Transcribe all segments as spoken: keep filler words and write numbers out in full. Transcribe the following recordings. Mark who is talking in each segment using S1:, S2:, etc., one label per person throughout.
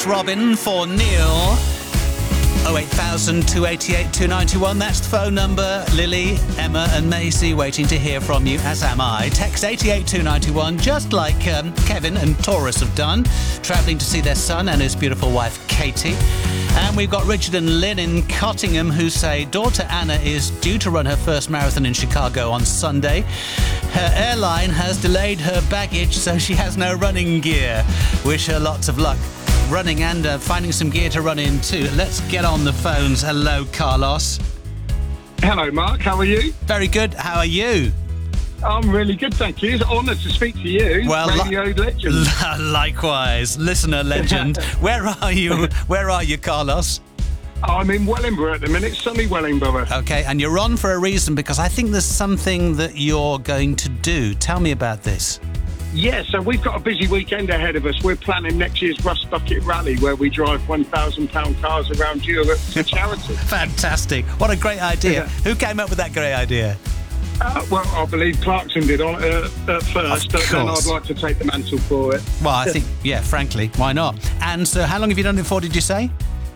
S1: Robin for Neil. oh eight thousand, two eight eight, two nine one. That's the phone number. Lily, Emma and Maisie waiting to hear from you, as am I. Text eight eight two nine one, just like um, Kevin and Taurus have done, travelling to see their son and his beautiful wife, Katie. And we've got Richard and Lynn in Cottingham who say daughter Anna is due to run her first marathon in Chicago on Sunday. Her airline has delayed her baggage, so she has no running gear. Wish her lots of luck running and uh, finding some gear to run in too. Let's get on the phones. Hello, Carlos.
S2: Hello, Mark. How are you?
S1: Very good. How are you? I'm
S2: really good, thank you. It's an honour to speak to you,
S1: well,
S2: radio li- legend.
S1: Likewise, listener legend. Where are you? Where are you, Carlos?
S2: I'm in Wellingborough at the minute, sunny Wellingborough.
S1: Okay, and you're on for a reason, because I think there's something that you're going to do. Tell me about this.
S2: Yeah, so we've got a busy weekend ahead of us. We're planning next year's Rust Bucket Rally, where we drive one thousand pound cars around Europe to charity.
S1: Fantastic. What a great idea.
S2: Yeah.
S1: Who came up with that great idea?
S2: Uh, well, I believe Clarkson did on uh, at first, but then I'd like to take the mantle for it.
S1: Well, I think, yeah, frankly, why not? And so how long have you done it for, did you say?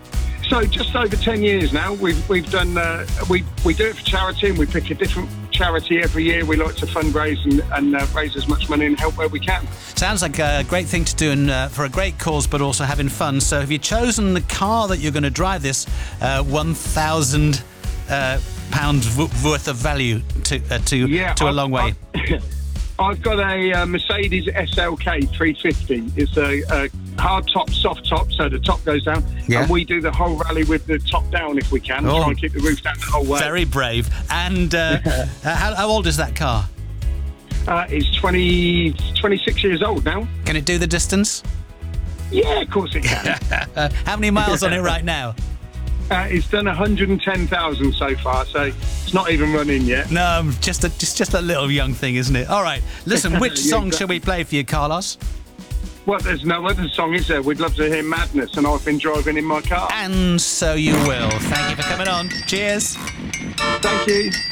S2: So just over ten years now. We've we've done uh, we we do it for charity, and we pick a different charity every year. We like to fundraise and, and uh, raise as much money and help where we can.
S1: Sounds like a great thing to do, and uh, for a great cause, but also having fun. So have you chosen the car that you're going to drive this uh, one thousand uh, pounds w- worth of value to uh, to
S2: yeah,
S1: to a
S2: I've,
S1: long way?
S2: I've, I've got a uh, Mercedes S L K three fifty. It's a, a hard top, soft top, so the top goes down.
S1: Yeah.
S2: And we do the whole rally with the top down if we can.
S1: Oh.
S2: Try and keep the roof down the whole way.
S1: Very brave. And uh, how, how old is that car?
S2: Uh, it's twenty, twenty-six years old now.
S1: Can it do the distance?
S2: Yeah, of course it can.
S1: How many miles on it right now?
S2: Uh, it's done one hundred ten thousand so far, so it's not even running yet.
S1: No, just a, just, just a little young thing, isn't it? All right, listen, which
S2: Yeah,
S1: song
S2: exactly.
S1: shall we play for you, Carlos?
S2: Well, there's no other song, is there? We'd love to hear Madness, and I've been driving in my car.
S1: And so you will. Thank you for coming on. Cheers.
S2: Thank you.